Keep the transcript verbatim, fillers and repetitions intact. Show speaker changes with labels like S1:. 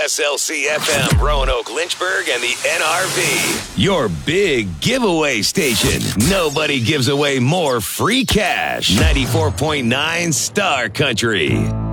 S1: S L C F M, Roanoke, Lynchburg, and the N R V. Your big giveaway station. Nobody gives away more free cash. ninety-four point nine Star Country.